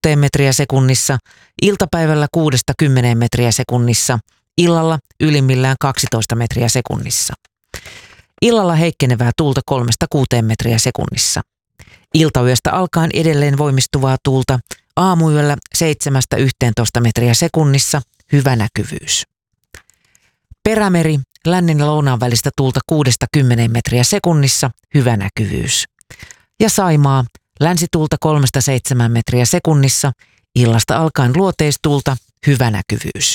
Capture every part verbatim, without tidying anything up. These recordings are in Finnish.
metriä sekunnissa, iltapäivällä kuudesta kymmeneen metriä sekunnissa, illalla ylimmillään kaksitoista metriä sekunnissa. Illalla heikkenevää tuulta kolmesta kuuteen metriä sekunnissa. Iltayöstä alkaen edelleen voimistuvaa tuulta, aamuyöllä seitsemästä yhteentoista metriä sekunnissa, hyvä näkyvyys. Perämeri, lännen ja lounaan välistä tuulta kuudesta kymmeneen metriä sekunnissa, hyvä näkyvyys. Ja Saimaa, länsituulta kolmesta seitsemään metriä sekunnissa, illasta alkaen luoteistuulta, hyvä näkyvyys.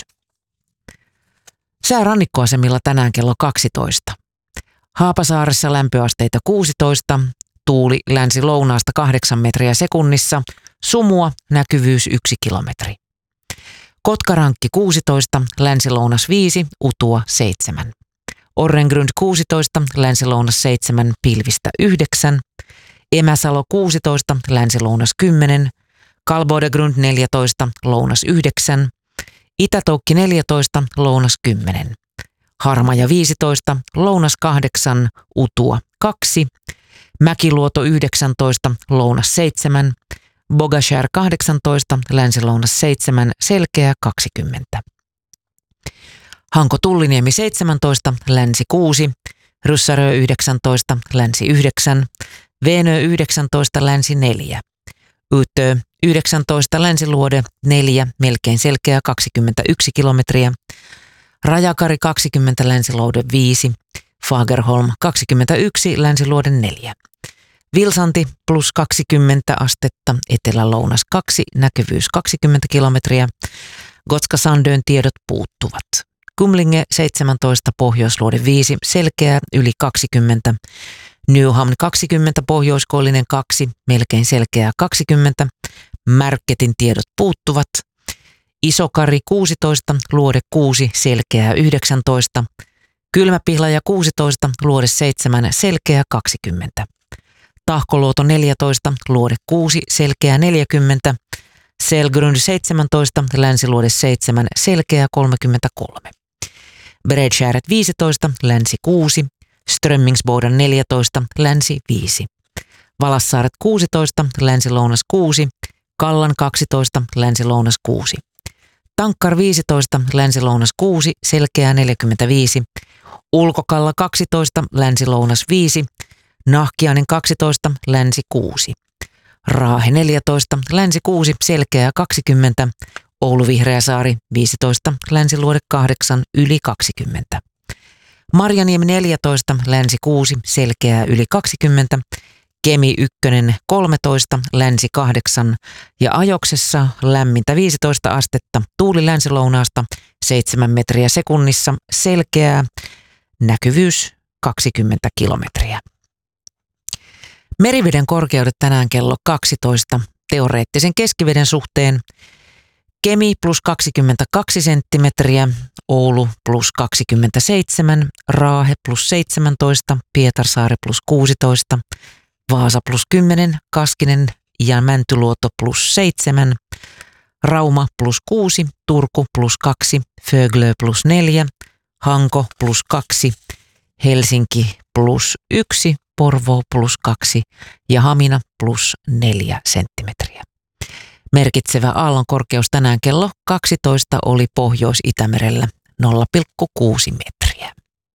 Sää rannikkoasemilla tänään kello kaksitoista. Haapasaaressa lämpöasteita kuusitoista, tuuli länsi-lounaasta kahdeksan metriä sekunnissa, sumua, näkyvyys yksi kilometri. Kotkarankki kuusitoista, länsi-lounas viisi, utua seitsemän. Orrengrund kuusitoista, länsi-lounas seitsemän, pilvistä yhdeksän. Emäsalo kuusitoista, länsi-lounas kymmenen. Kalbodegrund neljätoista, lounas yhdeksän. Itätoukki neljätoista, lounas kymmenen. Harmaja viisitoista, lounas kahdeksan, utua kaksi. Mäkiluoto yhdeksäntoista, lounas seitsemän. Bogashär kahdeksantoista, länsi-lounas seitsemän, selkeä kaksikymmentä. Hanko Tulliniemi seitsemäntoista, länsi kuusi. Ryssarö yhdeksäntoista, länsi yhdeksän. Veenö yhdeksäntoista, länsi neljä. Ytö yhdeksäntoista, länsiluode neljä, melkein selkeä kaksikymmentäyksi kilometriä. Rajakari kaksikymmentä, länsiluode viisi. Fagerholm kaksikymmentäyksi, länsiluode neljä. Vilsanti plus kaksikymmentä astetta, etelä-lounas kaksi, näkyvyys kaksikymmentä kilometriä. Gotska Sandön tiedot puuttuvat. Kumlinge seitsemäntoista, pohjoisluode viisi, selkeä yli kaksikymmentä. Newham kaksikymmentä, pohjoiskoillinen kaksi, melkein selkeää kaksikymmentä. Märketin tiedot puuttuvat. Isokari kuusitoista, luode kuusi, selkeää yhdeksäntoista. Kylmäpihlaja kuusitoista, luode seitsemän, selkeää kaksikymmentä. Tahkoluoto neljätoista, luode kuusi, selkeää neljäkymmentä. Selgrund seitsemäntoista, länsiluode seitsemän, selkeää kolmekymmentäkolme. Bredskäret viisitoista, länsi kuusi. Strömmingsboden neljätoista, länsi viisi. Valassaaret kuusitoista, länsi-lounas kuusi. Kallan kaksitoista, länsi-lounas kuusi. Tankkar viisitoista, länsi-lounas kuusi, selkeää neljäkymmentäviisi. Ulkokalla kaksitoista, länsi-lounas viisi. Nahkiainen kaksitoista, länsi kuusi. Raahe neljätoista, länsi kuusi, selkeää kaksikymmentä. Oulu Vihreäsaari viisitoista, länsiluode kahdeksan, yli kaksikymmentä. Marjaniemi neljätoista, länsi kuusi, selkeää yli kaksikymmentä. Kemi yksi kolmetoista, länsi kahdeksan ja Ajoksessa lämmintä viisitoista astetta, tuuli länsilounaasta seitsemän metriä sekunnissa, selkeää, näkyvyys kaksikymmentä kilometriä. Meriveden korkeudet tänään kello kaksitoista, teoreettisen keskiveden suhteen. Kemi plus kaksikymmentäkaksi senttimetriä, Oulu plus kaksikymmentäseitsemän, Raahe plus seitsemäntoista, Pietarsaari plus kuusitoista, Vaasa plus kymmenen, Kaskinen ja Mäntyluoto plus seitsemän, Rauma plus kuusi, Turku plus kaksi, Föglö plus neljä, Hanko plus kaksi, Helsinki plus yksi, Porvoo plus kaksi ja Hamina plus neljä senttimetriä. Merkitsevä aallon korkeus tänään kello kaksitoista oli Pohjois-Itämerellä nolla pilkku kuusi metriä.